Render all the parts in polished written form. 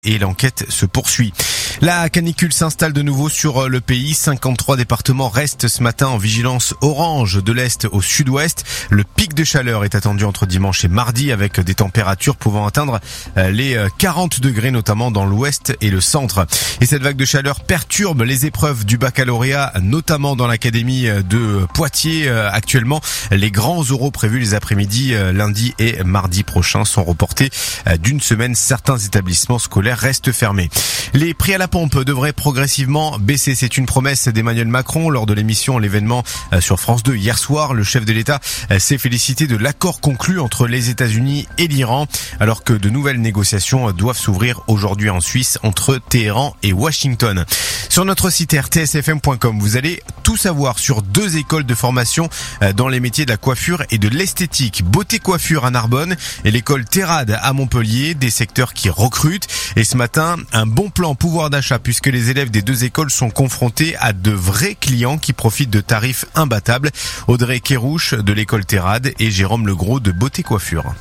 et l'enquête se poursuit. La canicule s'installe de nouveau sur le pays. 53 départements restent ce matin en vigilance orange de l'est au sud-ouest. Le pic de chaleur est attendu entre dimanche et mardi avec des températures pouvant atteindre les 40 degrés notamment dans l'ouest et le centre. Et cette vague de chaleur perturbe les épreuves du baccalauréat, notamment dans l'académie de Poitiers. Actuellement, les grands oraux prévus les après-midi lundi et mardi prochains sont reportés d'une semaine. Certains établissements scolaires restent fermés. Les prix à la pompe devraient progressivement baisser. C'est une promesse d'Emmanuel Macron lors de l'émission L'événement sur France 2 hier soir. Le chef de l'État s'est félicité de l'accord conclu entre les États-Unis et l'Iran, alors que de nouvelles négociations doivent s'ouvrir aujourd'hui en Suisse entre Téhéran et Washington. Sur notre site rtsfm.com, vous allez tout savoir sur 2 écoles de formation dans les métiers de la coiffure et de l'esthétique. Beauté Coiffure à Narbonne et l'école Terrade à Montpellier, des secteurs qui recrutent. Et ce matin, un bon plan pouvoir d'achat puisque les élèves des 2 écoles sont confrontés à de vrais clients qui profitent de tarifs imbattables. Audrey Kérouche de l'école Terrade et Jérôme Legros de Beauté Coiffure.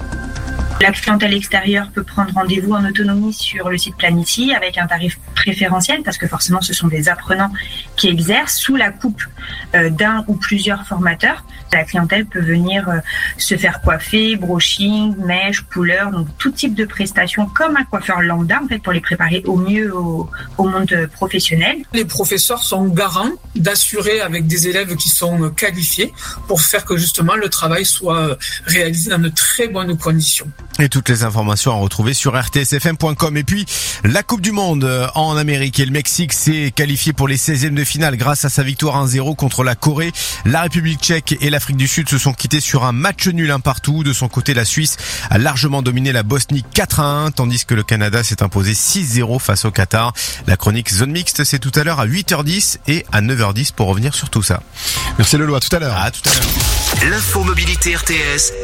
La clientèle extérieure peut prendre rendez-vous en autonomie sur le site Planitie avec un tarif préférentiel parce que forcément ce sont des apprenants qui exercent sous la coupe d'un ou plusieurs formateurs. La clientèle peut venir se faire coiffer, brushing, mèche, couleur, donc tout type de prestations comme un coiffeur lambda en fait pour les préparer au mieux au monde professionnel. Les professeurs sont garants d'assurer avec des élèves qui sont qualifiés pour faire que justement le travail soit réalisé dans de très bonnes conditions. Et toutes les informations à retrouver sur rtsfm.com. Et puis, la Coupe du Monde en Amérique et le Mexique s'est qualifié pour les 16e de finale grâce à sa victoire 1-0 contre la Corée. La République tchèque et l'Afrique du Sud se sont quittés sur un match nul un partout. De son côté, la Suisse a largement dominé la Bosnie 4-1, tandis que le Canada s'est imposé 6-0 face au Qatar. La chronique Zone Mixte, c'est tout à l'heure à 8h10 et à 9h10 pour revenir sur tout ça. Merci Lolo, à tout à l'heure. À tout à l'heure. L'info mobilité RTS.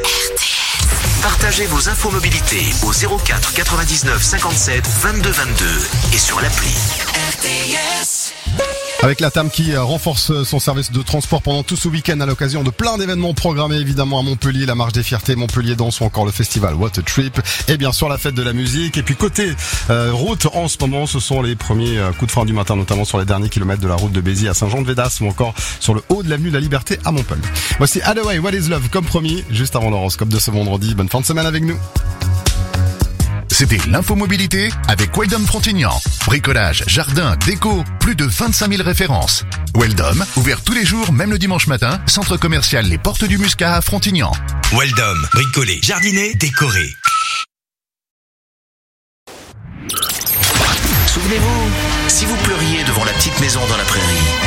Partagez vos infos mobilité au 04 99 57 22 22 et sur l'appli RTS. Avec la TAM qui renforce son service de transport pendant tout ce week-end à l'occasion de plein d'événements programmés évidemment à Montpellier, la Marche des Fiertés, Montpellier Danse ou encore le festival What a Trip et bien sûr la fête de la musique. Et puis côté route en ce moment, ce sont les premiers coups de frein du matin, notamment sur les derniers kilomètres de la route de Béziers à Saint-Jean-de-Védas ou encore sur le haut de l'avenue de la Liberté à Montpellier. Voici Hathaway, What is Love comme promis, juste avant l'horoscope de ce vendredi. Bonne fin de semaine avec nous. C'était l'infomobilité avec Weldom Frontignan. Bricolage, jardin, déco, plus de 25 000 références. Weldom, ouvert tous les jours, même le dimanche matin, centre commercial Les Portes du Muscat à Frontignan. Weldom, bricoler, jardiner, décorer. Souvenez-vous, si vous pleuriez devant la petite maison dans la prairie,